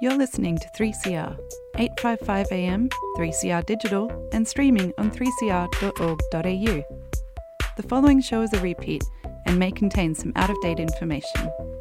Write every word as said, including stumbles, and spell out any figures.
You're listening to three C R, eight fifty-five A M, three C R Digital, and streaming on three c r dot org dot a u. The following show is a repeat and may contain some out-of-date information.